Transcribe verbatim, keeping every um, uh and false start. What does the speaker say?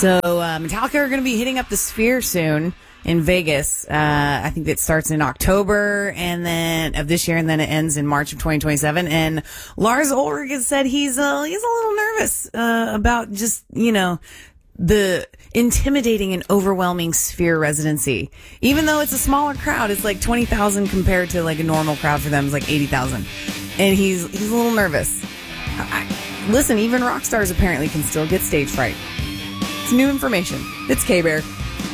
So uh, Metallica are going to be hitting up the Sphere soon in Vegas. Uh, I think it starts in October and then of this year, and then it ends in March of twenty twenty-seven. And Lars Ulrich has said he's uh, he's a little nervous uh, about just you know the intimidating and overwhelming Sphere residency. Even though it's a smaller crowd, it's like twenty thousand compared to like a normal crowd for them is like eighty thousand, and he's he's a little nervous. I, listen, even rock stars apparently can still get stage fright. It's new information. It's K-Bear.